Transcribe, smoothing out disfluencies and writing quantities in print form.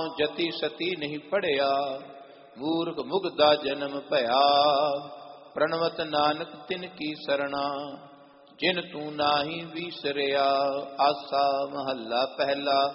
ਜਤੀ ਸਤੀ ਨਹੀਂ ਪੜਿਆ, ਮੂਰਖ ਮੁਗਦਾ ਜਨਮ ਭਇਆ। ਪ੍ਰਣਵਤ ਨਾਨਕ ਤਿਨ ਕੀ ਸਰਣਾ, ਜਿਨ ਤੂੰ ਨਾਹੀ ਵੀਸਰਿਆ। ਆਸਾ ਮਹੱਲਾ ਪਹਿਲਾ।